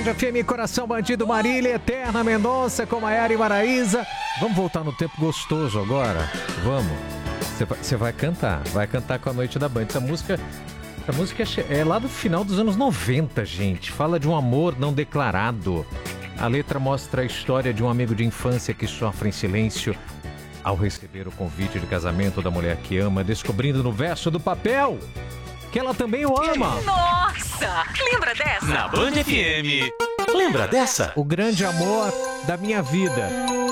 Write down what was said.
Band FM, Coração Bandido, Marília, Eterna Mendonça com Maiara e Maraísa. Vamos voltar no tempo gostoso agora? Vamos. Você vai cantar com a Noite da Band. Essa música é lá do final dos anos 90, gente. Fala de um amor não declarado. A letra mostra a história de um amigo de infância que sofre em silêncio ao receber o convite de casamento da mulher que ama, descobrindo no verso do papel que ela também o ama. Nossa! Lembra dessa? Na Band FM. Lembra dessa? O grande amor da minha vida.